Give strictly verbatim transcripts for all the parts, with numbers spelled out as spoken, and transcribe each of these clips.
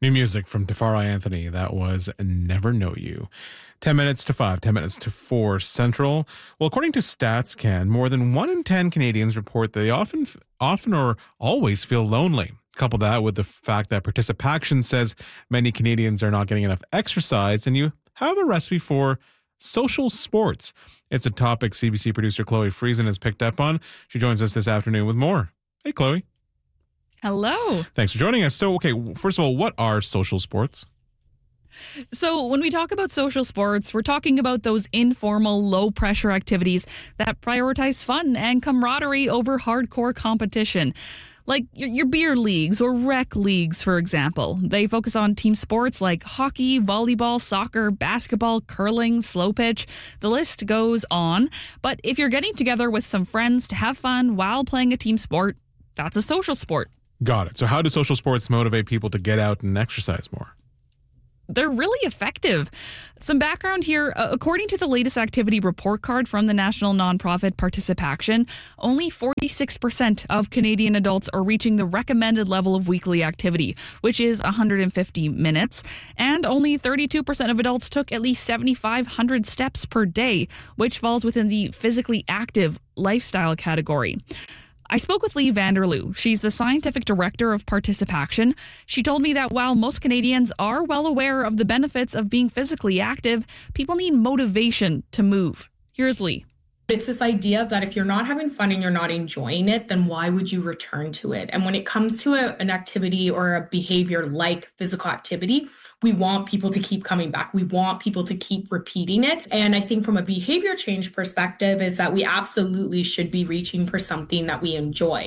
New music from Tafari Anthony. That was Never Know You. ten minutes to five, ten minutes to four Central. Well, according to StatsCan, more than one in ten Canadians report they often, often or always feel lonely. Couple that with the fact that Participation says many Canadians are not getting enough exercise, and you have a recipe for social sports. It's a topic C B C producer Chloe Friesen has picked up on. She joins us this afternoon with more. Hey, Chloe. Hello. Thanks for joining us. So, okay, first of all, what are social sports? So when we talk about social sports, we're talking about those informal, low-pressure activities that prioritize fun and camaraderie over hardcore competition. Like your, your beer leagues or rec leagues, for example. They focus on team sports like hockey, volleyball, soccer, basketball, curling, slow pitch. The list goes on. But if you're getting together with some friends to have fun while playing a team sport, that's a social sport. Got it. So how do social sports motivate people to get out and exercise more? They're really effective. Some background here. According to the latest activity report card from the national nonprofit Participation, only forty-six percent of Canadian adults are reaching the recommended level of weekly activity, which is one hundred fifty minutes. And only thirty-two percent of adults took at least seven thousand five hundred steps per day, which falls within the physically active lifestyle category. I spoke with Lee Vanderloo. She's the scientific director of Participation. She told me that while most Canadians are well aware of the benefits of being physically active, people need motivation to move. Here's Lee. It's this idea that if you're not having fun and you're not enjoying it, then why would you return to it? And when it comes to a, an activity or a behavior like physical activity, we want people to keep coming back. We want people to keep repeating it. And I think from a behavior change perspective is that we absolutely should be reaching for something that we enjoy.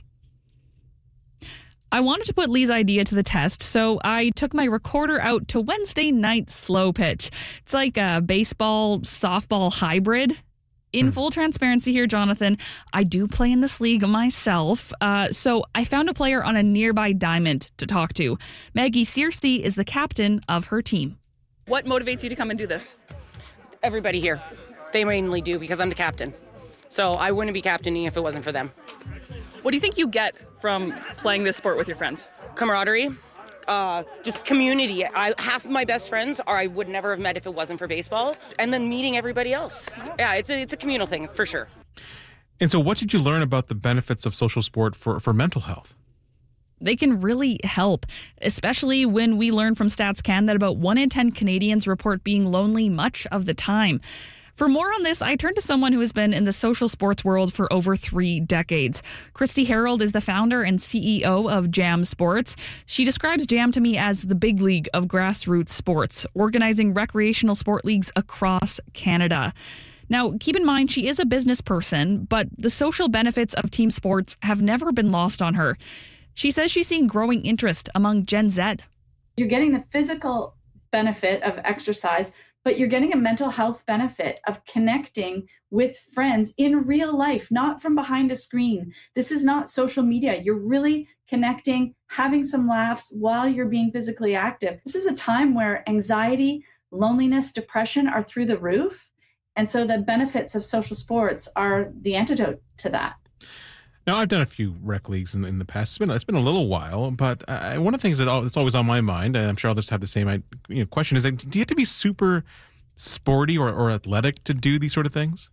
I wanted to put Lee's idea to the test, so I took my recorder out to Wednesday night slow pitch. It's like a baseball, softball hybrid. In full transparency here, Jonathan, I do play in this league myself, uh, so I found a player on a nearby diamond to talk to. Maggie Searcy is the captain of her team. What motivates you to come and do this? Everybody here. They mainly do because I'm the captain. So I wouldn't be captaining if it wasn't for them. What do you think you get from playing this sport with your friends? Camaraderie. Uh, just community. I, half of my best friends are I would never have met if it wasn't for baseball. And then meeting everybody else. Yeah, it's a, it's a communal thing, for sure. And so what did you learn about the benefits of social sport for, for mental health? They can really help, especially when we learn from StatsCan that about one in ten Canadians report being lonely much of the time. For more on this, I turned to someone who has been in the social sports world for over three decades. Christy Harold is the founder and C E O of Jam Sports. She describes Jam to me as the big league of grassroots sports, organizing recreational sport leagues across Canada. Now, keep in mind, she is a business person, but the social benefits of team sports have never been lost on her. She says she's seeing growing interest among Gen Z. You're getting the physical benefit of exercise, but you're getting a mental health benefit of connecting with friends in real life, not from behind a screen. This is not social media. You're really connecting, having some laughs while you're being physically active. This is a time where anxiety, loneliness, depression are through the roof. And so the benefits of social sports are the antidote to that. Now, I've done a few rec leagues in, in the past. It's been, it's been a little while, but uh, one of the things that all, that's always on my mind, and I'm sure others have the same you know, question, is that, do you have to be super sporty or, or athletic to do these sort of things?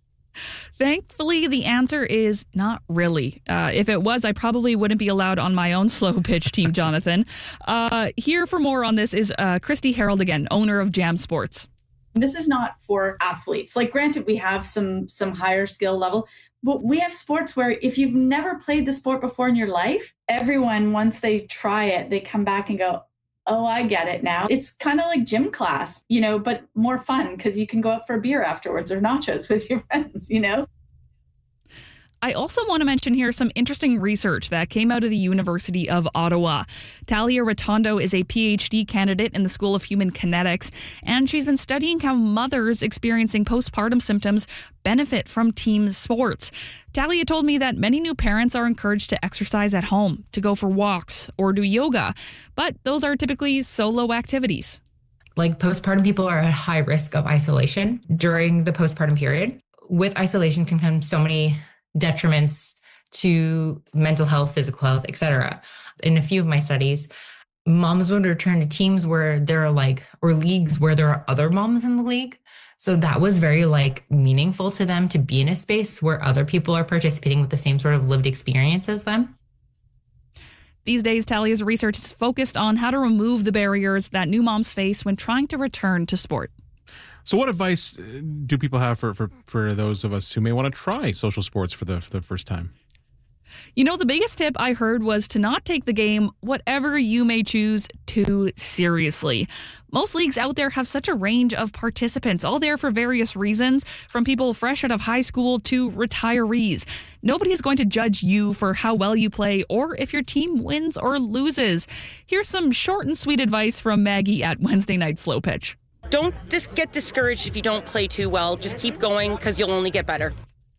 Thankfully, the answer is not really. Uh, if it was, I probably wouldn't be allowed on my own slow pitch team, Jonathan. Uh, here for more on this is uh, Christy Harold again, owner of Jam Sports. This is not for athletes. Like, granted, we have some some higher skill level, but we have sports where if you've never played the sport before in your life, everyone, once they try it, they come back and go, oh, I get it now. It's kind of like gym class, you know, but more fun because you can go out for a beer afterwards or nachos with your friends, you know? I also want to mention here some interesting research that came out of the University of Ottawa. Talia Rotondo is a P H D candidate in the School of Human Kinetics, and she's been studying how mothers experiencing postpartum symptoms benefit from team sports. Talia told me that many new parents are encouraged to exercise at home, to go for walks, or do yoga, but those are typically solo activities. Like, postpartum people are at high risk of isolation during the postpartum period. With isolation can come so many detriments to mental health, physical health, et cetera. In a few of my studies, moms would return to teams where there are like, or leagues where there are other moms in the league. So that was very like meaningful to them to be in a space where other people are participating with the same sort of lived experience as them. These days, Talia's research is focused on how to remove the barriers that new moms face when trying to return to sport. So what advice do people have for, for, for those of us who may want to try social sports for the, for the first time? You know, the biggest tip I heard was to not take the game, whatever you may choose, too seriously. Most leagues out there have such a range of participants, all there for various reasons, from people fresh out of high school to retirees. Nobody is going to judge you for how well you play or if your team wins or loses. Here's some short and sweet advice from Maggie at Wednesday Night Slow Pitch. Don't just get discouraged if you don't play too well. Just keep going because you'll only get better.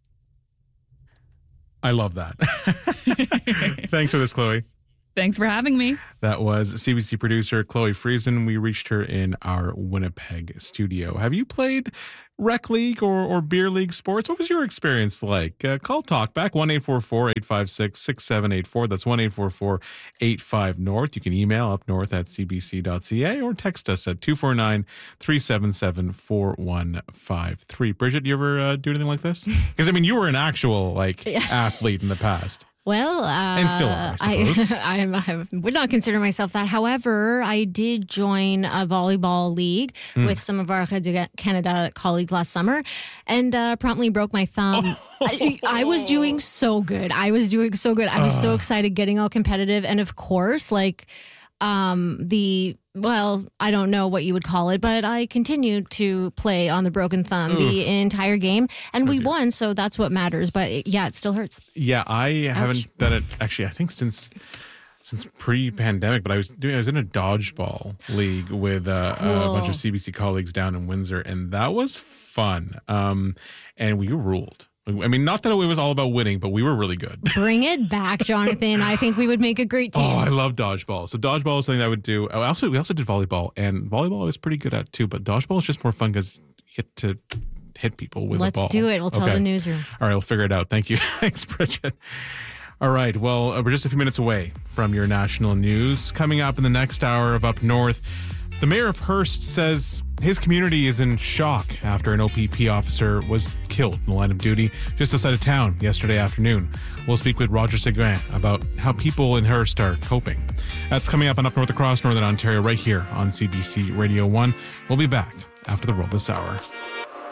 I love that. Thanks for this, Chloe. Thanks for having me. That was C B C producer Chloe Friesen. We reached her in our Winnipeg studio. Have you played rec league or, or beer league sports? What was your experience like? Uh, call Talkback, one eight four four, eight five six, six seven eight four. That's one eight four four, eight five, North. You can email up north at c b c dot c a or text us at two four nine, three seven seven, four one five three. Bridget, you ever uh, do anything like this? Because, I mean, you were an actual like athlete in the past. Well, uh, and still are, I suppose. I, I'm, I would not consider myself that. However, I did join a volleyball league mm. with some of our Canada colleagues last summer and uh, promptly broke my thumb. Oh. I, I was doing so good. I was doing so good. I was uh. so excited, getting all competitive. And of course, like um, the... Well, I don't know what you would call it, but I continued to play on the broken thumb Oof. the entire game, and we won, so that's what matters. But it, yeah, it still hurts. Yeah, I Ouch. haven't done it actually. I think since since pre-pandemic, but I was doing. I was in a dodgeball league with uh, cool. a bunch of C B C colleagues down in Windsor, and that was fun. Um, and we ruled. I mean, not that it was all about winning, but we were really good. Bring it back, Jonathan. I think we would make a great team. Oh, I love dodgeball. So dodgeball is something that I would do. I also, we also did volleyball, and volleyball I was pretty good at too, but dodgeball is just more fun because you get to hit people with Let's a ball. Let's do it. We'll tell okay. the newsroom. All right, we'll figure it out. Thank you. Thanks, Bridget. All right, well, uh, we're just a few minutes away from your national news. Coming up in the next hour of Up North, the mayor of Hearst says his community is in shock after an O P P officer was killed in the line of duty just outside of town yesterday afternoon. We'll speak with Roger Seguin about how people in Hearst are coping. That's coming up on Up North across Northern Ontario right here on C B C Radio one. We'll be back after the roll this hour.